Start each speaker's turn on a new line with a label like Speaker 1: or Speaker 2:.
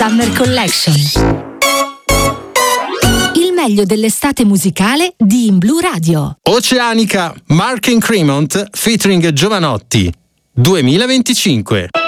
Speaker 1: Summer Collection. Il meglio dell'estate musicale di In Blu Radio.
Speaker 2: Oceanica, Mark & Cremont featuring Giovanotti 2025.